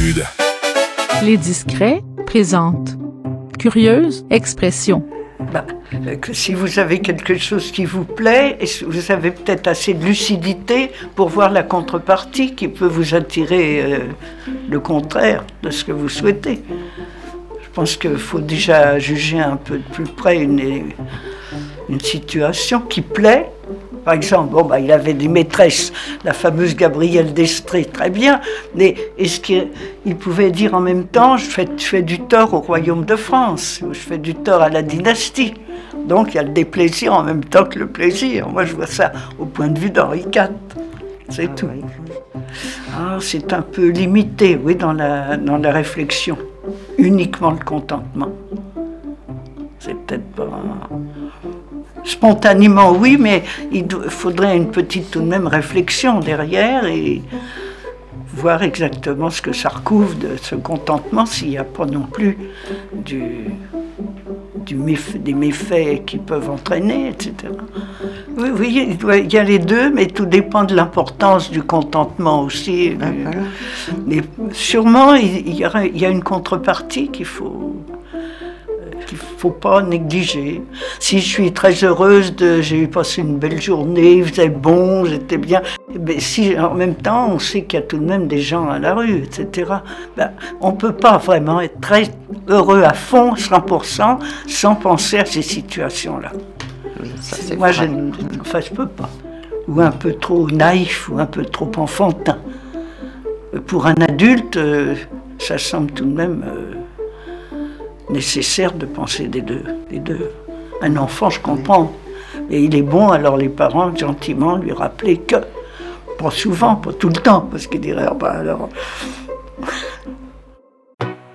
Sud. Les Discrets présentent Curieuse expression. Si vous avez quelque chose qui vous plaît, vous avez peut-être assez de lucidité pour voir la contrepartie qui peut vous attirer le contraire de ce que vous souhaitez. Je pense qu'il faut déjà juger un peu de plus près une situation qui plaît. Par exemple, il avait des maîtresses, la fameuse Gabrielle d'Estrée, très bien, mais est-ce qu'il pouvait dire en même temps, je fais du tort au royaume de France, ou je fais du tort à la dynastie. Donc il y a le déplaisir en même temps que le plaisir. Moi je vois ça au point de vue d'Henri IV, c'est tout. C'est un peu limité, oui, dans la réflexion. Uniquement le contentement. C'est peut-être pas... Spontanément, oui, mais il faudrait une petite, tout de même, réflexion derrière et voir exactement ce que ça recouvre de ce contentement, s'il n'y a pas non plus des méfaits qui peuvent entraîner, etc. Oui, il y a les deux, mais tout dépend de l'importance du contentement aussi. Mais sûrement, il y a une contrepartie qu'il faut pas négliger. Si je suis très heureuse j'ai eu passé une belle journée, il faisait bon, j'étais bien, mais si en même temps on sait qu'il y a tout de même des gens à la rue, etc., on ne peut pas vraiment être très heureux à fond, 100%, sans penser à ces situations-là. Oui, ça, c'est moi, vrai. je peux pas. Ou un peu trop naïf, ou un peu trop enfantin. Pour un adulte, ça semble tout de même... nécessaire de penser des deux. Un enfant, je comprends. Et il est bon, alors les parents, gentiment, lui rappeler que, pas souvent, pas tout le temps, parce qu'il dirait, alors,